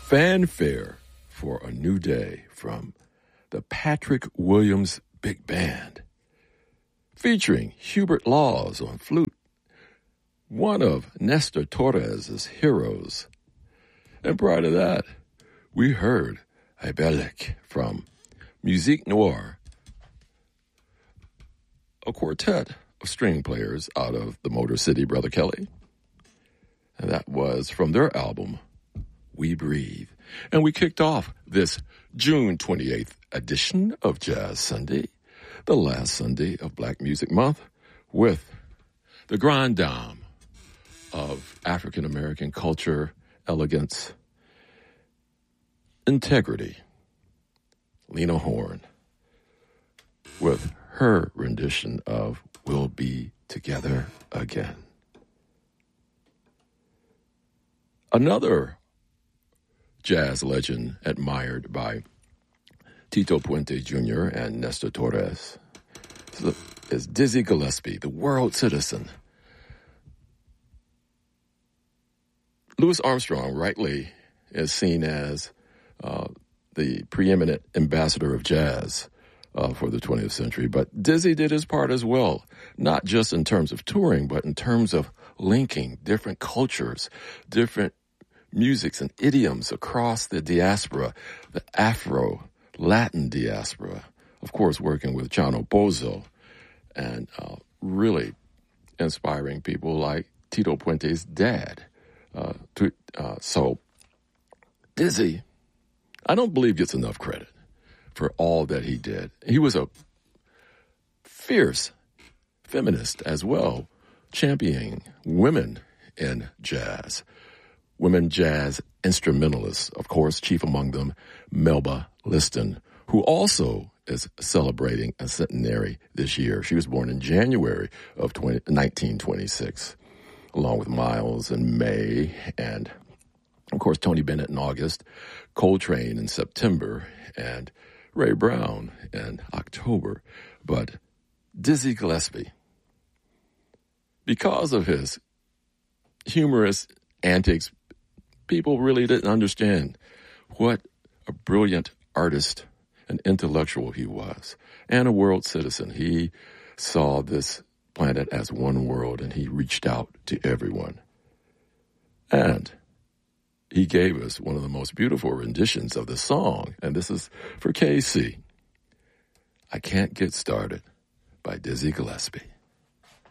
Fanfare for a New Day from the Patrick Williams Big Band, featuring Hubert Laws on flute, one of Nestor Torres' heroes. And prior to that, we heard Ibelic from Musique Noire, a quartet of string players out of the Motor City Brother Kelly. And that was from their album, We Breathe. And we kicked off this June 28th edition of Jazz Sunday, the last Sunday of Black Music Month, with the grande dame of African American culture, elegance, integrity, Lena Horne, with her rendition of We'll Be Together Again. Another jazz legend admired by Tito Puente Jr. and Nestor Torres is Dizzy Gillespie, the world citizen. Louis Armstrong rightly is seen as the preeminent ambassador of jazz for the 20th century, but Dizzy did his part as well, not just in terms of touring, but in terms of linking different cultures, different musics and idioms across the diaspora, the Afro-Latin diaspora, of course working with Chano Bozo, and really inspiring people like Tito Puente's dad. So Dizzy, I don't believe gets enough credit for all that he did. He was a fierce feminist as well, championing women in jazz. Women jazz instrumentalists, of course, chief among them, Melba Liston, who also is celebrating a centenary this year. She was born in January of 1926, along with Miles and May, and, of course, Tony Bennett in August, Coltrane in September, and Ray Brown in October. But Dizzy Gillespie, because of his humorous antics, people really didn't understand what a brilliant artist and intellectual he was, and a world citizen. He saw this planet as one world, and he reached out to everyone. And he gave us one of the most beautiful renditions of the song, and this is for KC, I Can't Get Started by Dizzy Gillespie.